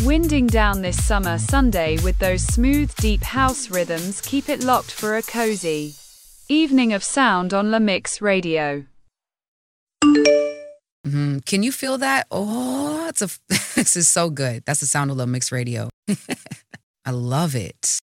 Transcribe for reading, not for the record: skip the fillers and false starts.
Winding down this summer Sunday with those smooth, deep house rhythms, keep it locked for a cozy evening of sound on La Mix Radio. Can you feel that? Oh, this is so good. That's the sound of La Mix Radio. I love it.